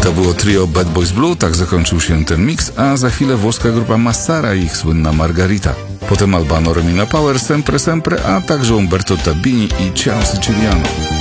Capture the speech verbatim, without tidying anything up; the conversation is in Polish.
To było trio Bad Boys Blue, tak zakończył się ten mix, a za chwilę włoska grupa Massara i ich słynna Margarita. Potem Albano Romina Power, Sempre Sempre, a także Umberto Tabini i Chelsea Civiano.